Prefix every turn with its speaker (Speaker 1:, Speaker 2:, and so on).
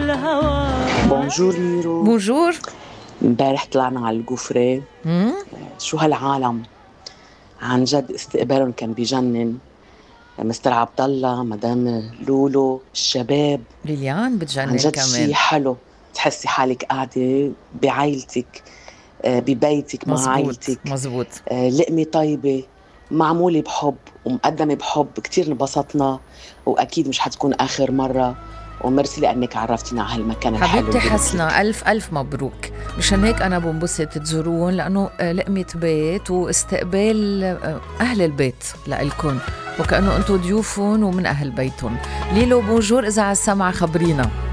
Speaker 1: بونجور ميرو.
Speaker 2: بونجور.
Speaker 1: امبارح طلعنا على الجوفري. شو هالعالم عن جد، استقبالهم كان بيجنن. مستر عبد الله، مدام لولو، الشباب
Speaker 2: ليليان
Speaker 1: عن
Speaker 2: بتجنن
Speaker 1: جد
Speaker 2: كمان.
Speaker 1: شي حلو. تحسي حالك قاعدة بعائلتك، ببيتك مع
Speaker 2: مزبوط
Speaker 1: عائلتك.
Speaker 2: مزبوط.
Speaker 1: لقمة طيبة معمولة بحب ومقدمة بحب، كتير انبسطنا. وأكيد مش حتكون آخر مرة. ومرسي لأنك عرفتينا على هالمكان الحلو
Speaker 2: حبيبتي
Speaker 1: اللي
Speaker 2: حسنا،
Speaker 1: مثلك.
Speaker 2: ألف ألف مبروك. مشان هيك أنا بنبسط تزورون، لأنه لقمة بيت واستقبال أهل البيت لإلكن، وكأنه أنتو ضيوفهم ومن أهل بيتهم. ليلو بونجور، إذا على السمع خبرينا.